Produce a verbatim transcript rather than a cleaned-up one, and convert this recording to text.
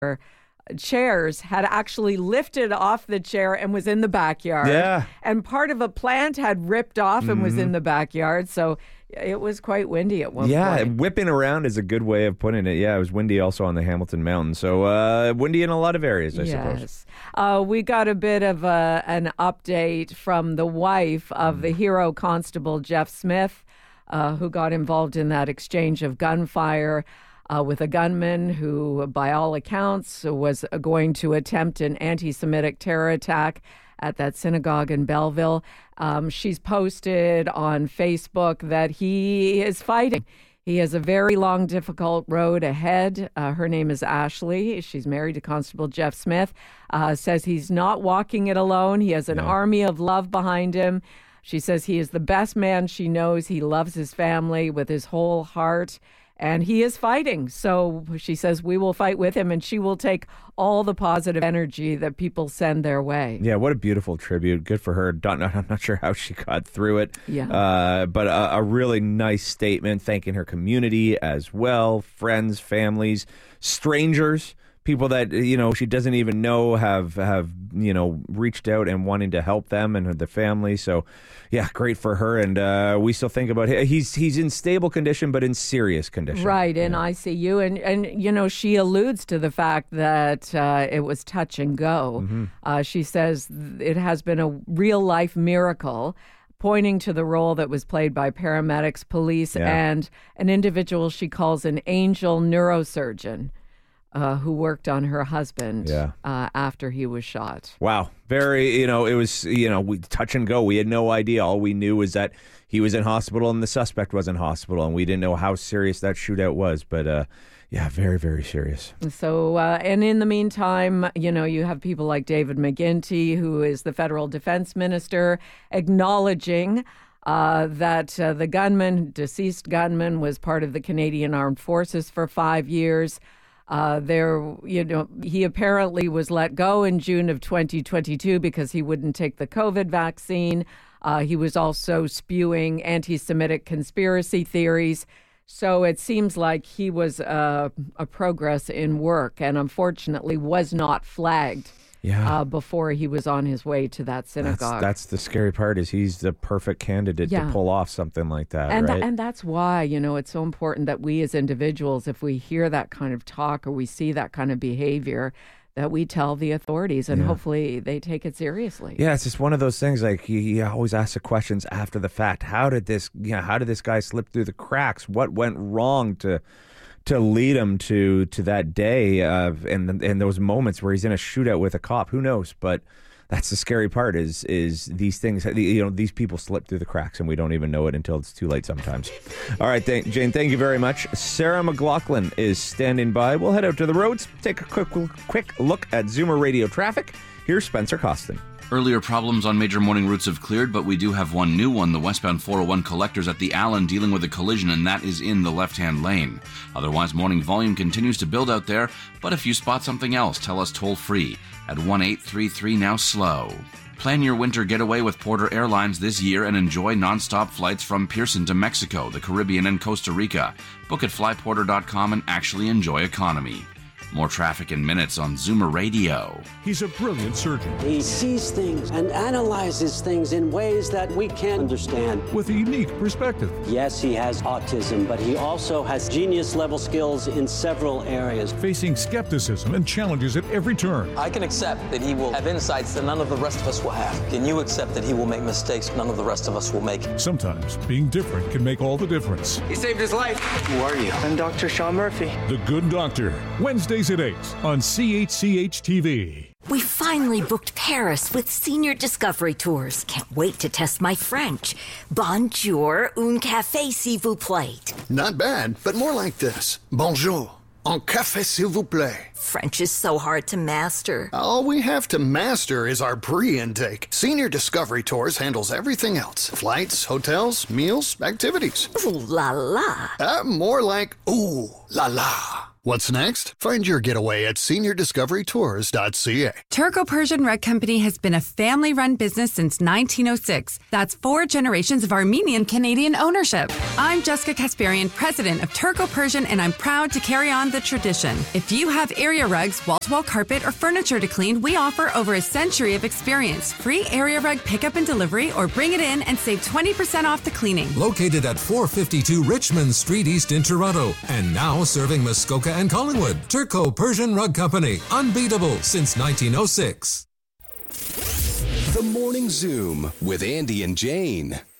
chairs had actually lifted off the chair and was in the backyard. Yeah. And part of a plant had ripped off and mm-hmm. was in the backyard. So it was quite windy at one yeah, point. Yeah, whipping around is a good way of putting it. Yeah, it was windy also on the Hamilton Mountain. So uh, windy in a lot of areas, I yes. suppose. Uh, we got a bit of a, an update from the wife of mm. the hero constable, Jeff Smith, uh, who got involved in that exchange of gunfire uh, with a gunman who, by all accounts, was going to attempt an anti-Semitic terror attack at that synagogue in Belleville. Um, she's posted on Facebook that he is fighting. He has a very long, difficult road ahead. Uh, her name is Ashley. She's married to Constable Jeff Smith. Uh, says he's not walking it alone. He has an yeah. army of love behind him. She says he is the best man she knows. He loves his family with his whole heart. And he is fighting. So she says we will fight with him, and she will take all the positive energy that people send their way. Yeah, what a beautiful tribute. Good for her. Don't, I'm not sure how she got through it. Yeah. Uh, but a, a really nice statement thanking her community as well, friends, families, strangers. People that, you know, she doesn't even know have, have you know, reached out and wanting to help them and the family. So, yeah, great for her. And uh, we still think about him. He's he's in stable condition, but in serious condition. Right, in yeah. I C U. And, and, you know, she alludes to the fact that uh, it was touch and go. Mm-hmm. Uh, she says it has been a real-life miracle, pointing to the role that was played by paramedics, police, yeah. and an individual she calls an angel neurosurgeon. Uh, who worked on her husband yeah. uh, after he was shot. Wow. Very, you know, it was, you know, we touch and go. We had no idea. All we knew was that he was in hospital and the suspect was in hospital, and we didn't know how serious that shootout was. But, uh, yeah, very, very serious. So, uh, and in the meantime, you know, you have people like David McGuinty, who is the federal defense minister, acknowledging Uh, that uh, the gunman, deceased gunman, was part of the Canadian Armed Forces for five years. Uh, there, you know, he apparently was let go in June of twenty twenty-two because he wouldn't take the COVID vaccine. Uh, he was also spewing anti-Semitic conspiracy theories. So it seems like he was uh, a progress in work, and unfortunately was not flagged. Yeah. Uh, before he was on his way to that synagogue. That's, that's the scary part, is he's the perfect candidate yeah. to pull off something like that, and right? Th- and that's why, you know, it's so important that we as individuals, if we hear that kind of talk or we see that kind of behavior, that we tell the authorities, and yeah. hopefully they take it seriously. Yeah, it's just one of those things, like, you, you always ask the questions after the fact. How did this, you know, how did this guy slip through the cracks? What went wrong to... to lead him to to that day of and and those moments where he's in a shootout with a cop? Who knows? But that's the scary part, is is these things, you know, these people slip through the cracks and we don't even know it until it's too late sometimes. All right, th- Jane, thank you very much. Sarah McLaughlin is standing by. We'll head out to the roads, take a quick quick look at Zoomer Radio traffic. Here's Spencer Costin. Earlier problems on major morning routes have cleared, but we do have one new one. The westbound four oh one collectors at the Allen dealing with a collision, and that is in the left-hand lane. Otherwise, morning volume continues to build out there, but if you spot something else, tell us toll-free at one eight three three now slow. Plan your winter getaway with Porter Airlines this year and enjoy nonstop flights from Pearson to Mexico, the Caribbean, and Costa Rica. Book at fly porter dot com and actually enjoy economy. More traffic in minutes on Zoomer Radio. He's a brilliant surgeon. He sees things and analyzes things in ways that we can't understand. With a unique perspective. Yes, he has autism, but he also has genius-level skills in several areas. Facing skepticism and challenges at every turn. I can accept that he will have insights that none of the rest of us will have. Can you accept that he will make mistakes none of the rest of us will make? Sometimes being different can make all the difference. He saved his life. Who are you? I'm Doctor Sean Murphy. The Good Doctor. Wednesdays at eight on C H C H T V. We finally booked Paris with Senior Discovery Tours. Can't wait to test my French. Bonjour, un café s'il vous plaît. Not bad, but more like this. Bonjour, un café s'il vous plaît. French is so hard to master. All we have to master is our pre-intake. Senior Discovery Tours handles everything else. Flights, hotels, meals, activities. Ooh la la. Uh, more like ooh la la. What's next? Find your getaway at senior discovery tours dot c a. Turco Persian Rug Company has been a family-run business since nineteen oh six. That's four generations of Armenian-Canadian ownership. I'm Jessica Kasparian, president of Turco Persian, and I'm proud to carry on the tradition. If you have area rugs, wall-to-wall carpet, or furniture to clean, we offer over a century of experience. Free area rug pickup and delivery, or bring it in and save twenty percent off the cleaning. Located at four fifty-two Richmond Street East in Toronto, and now serving Muskoka and Collingwood. Turco Persian Rug Company, unbeatable since nineteen oh six. The Morning Zoom with Andy and Jane.